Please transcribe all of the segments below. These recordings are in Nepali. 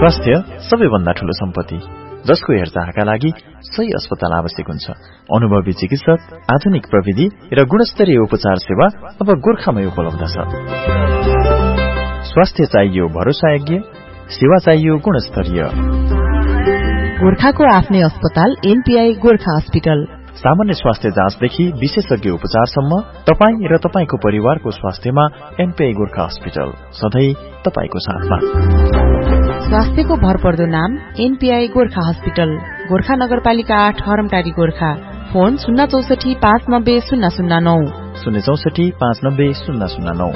स्वास्थ्य सबैभन्दा ठूलो सम्पत्ति, जसको हेरचाहका लागि सही अस्पताल आवश्यक हुन्छ। अनुभवी चिकित्सक, आधुनिक प्रविधि र गुणस्तरीय उपचार सेवा अब गोर्खामै उपलब्ध छ। स्वास्थ्य चाहियो भरोसायोग्य, सेवा चाहियो गुणस्तरीय। गोर्खाको आफ्नै अस्पताल एनपीआई गोर्खा अस्पताल। सामान्य स्वास्थ्य जाँचदेखि विशेषज्ञ उपचारसम्म तपाईँ र तपाईको परिवारको स्वास्थ्यमा एनपीआई गोर्खा अस्पताल सधैँ तपाईको साथमा। स्वास्थ्यको भरपर्दो नाम एनपीआई गोर्खा अस्पताल, गोर्खा नगरपालिका 8 हरमटारी Gorkha. Phone 064 590 009 064 590 009।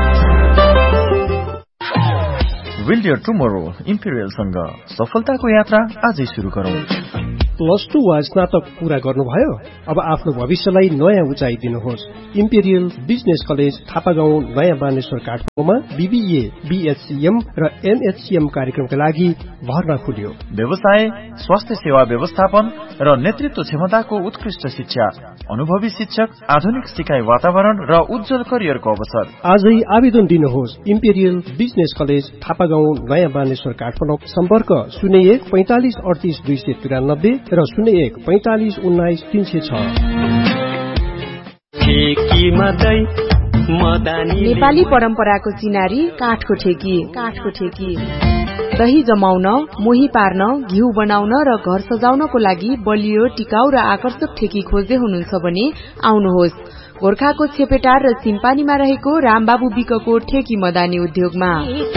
Build your tomorrow इम्पेरियलसँग सफलताको यात्रा आजै सुरु गरौँ। +2 वा स्नातक पूरा गर्नुभयो? अब आफ्नो भविष्यलाई नयाँ उचाइ दिनुहोस्। इम्पेरियल बिजनेस कलेज थापागाउँ नयाँ बानेश्वर काठमाडौँमा बीबीए, बीएचसीएम र एमएचसीएम कार्यक्रमका लागि भर्ना खुल्यो। व्यवसाय, स्वास्थ्य सेवा व्यवस्थापन र नेतृत्व क्षमताको उत्कृष्ट शिक्षा, अनुभवी शिक्षक, आधुनिक सिकाइ वातावरण र उज्जवल करियरको अवसर। आजै आवेदन दिनुहोस्। इम्पेरियल बिजनेस कलेज थापागाउँ नयाँ बानेश्वर काठमाडौँ। सम्पर्क 01 45 38 293 र 01 45 19 306। नेपाली परम्पराको चिनारी काठको ठेकी। दही जमाउन, मोही पार्न, घिउ बनाउन र घर सजाउनको लागि बलियो, टिकाउ र आकर्षक ठेकी खोज्दै हुनुहुन्छ भने आउनुहोस् गोर्खाको छेपेटार र सिम्पानीमा रहेको रामबाबु विकको ठेकी मदानी उद्योगमा।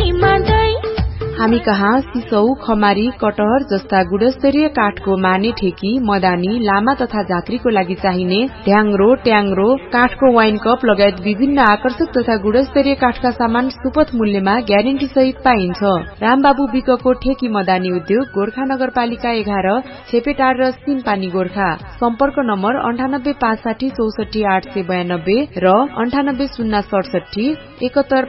हामी कहाँ सिसौ, खमारी, कटहर जस्ता गुणस्तरीय काठको माने ठेकी, मदानी, लामा तथा झाँक्रीको लागि चाहिने ढ्याङ्ग्रो, ट्याङ्ग्रो, काठको वाइन कप लगायत विभिन्न आकर्षक तथा गुणस्तरीय काठका सामान सुपथ मूल्यमा ग्यारेन्टी सहित पाइन्छ। रामबाबु विकको ठेकी मदानी उद्योग गोर्खा नगरपालिका 11 छेपेटार र सिम्पानी गोर्खा। सम्पर्क नम्बर 98 560 64 892 र 98 067 71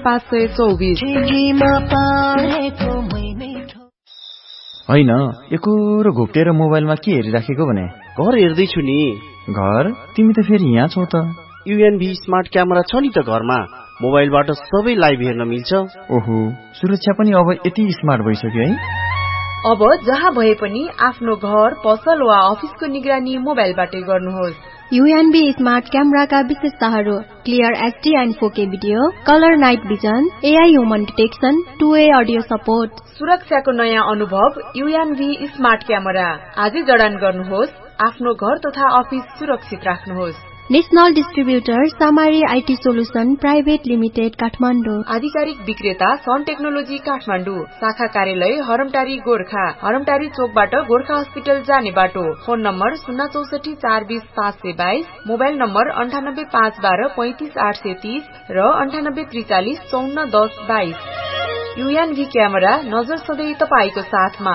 524। होइन, एकोरो घोप्टेर मोबाइलमा के हेरिराखेको भने? घर हेर्दैछु नि। घर? तिमी त फेरि यहाँ छौ त। युएनभी स्मार्ट क्यामेरा छ नि त घरमा। मोबाइलबाट सबै लाइभ हेर्न मिल्छ। ओहो, सुरक्षा पनि अब यति स्मार्ट भइसक्यो है। अब जहाँ भए पनि आफ्नो घर, पसल वा अफिसको निगरानी मोबाइलबाटै गर्नुहोस्। युएनबी स्मार्ट क्यामेराका विशेषताहरू: clear HD and 4K video, colour night vision, AI human detection, 2A audio support. सुरक्षाको नयाँ अनुभव युएनबी स्मार्ट क्यामेरा। आजै जडान गर्नुहोस्। आफ्नो घर तथा अफिस सुरक्षित राख्नुहोस्। National distributor सामारी IT solution private limited Kathmandu. आधिकारिक विक्रेता सन टेक्नोलोजी काठमाडौँ। शाखा कार्यालय हरमटारी गोर्खा। हरमटारी चोकबाट गोर्खा हस्पिटल जाने बाटो। फोन नम्बर 064 420 522, मोबाइल नम्बर 98 512 35 830 र 98 43 54 10 22। युएनभी क्यामेरा, नजर सधैँ तपाईको साथमा।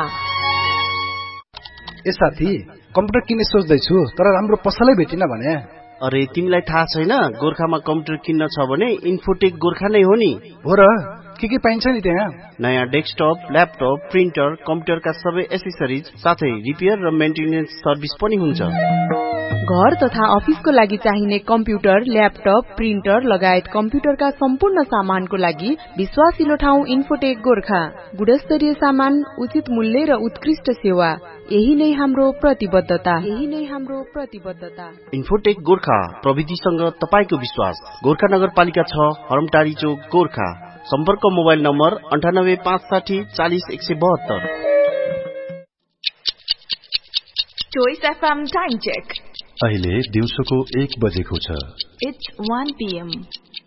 ए साथी, कम्प्युटर किन्ने सोच्दैछु तर राम्रो पसलै भेटिन भने। अरे तिमीलाई थाहा छैन, गोर्खामा कम्प्युटर किन्न छ भने इन्फोटेक गोर्खा नै हो नि। हो र? के पाइन्छ नि त्यहाँ? नयाँ डेस्कटप, ल्यापटप, प्रिन्टर, कम्प्युटरका सबै एसेसरिज साथै रिपेयर र मेन्टेनेन्स सर्भिस पनि हुन्छ। घर तथा अफिसको लागि चाहिने कम्प्युटर, ल्यापटप, प्रिन्टर लगायत कम्प्युटरका सम्पूर्ण सामानको लागि विश्वासिलो ठाउँ इन्फोटेक गोर्खा। गुणस्तरीय सामान, उचित मूल्य र उत्कृष्ट सेवा, यही नै हाम्रो प्रतिबद्धता। इन्फोटेक गोर्खा, प्रविधिसँग तपाईको विश्वास। गोर्खा नगरपालिका 6 हरमटारी चोक गोर्खा। सम्पर्क mobile number 98 560 40 172। Choice FM time check. अहिले दिउँसोको 1 बजेको छ। It's 1 PM.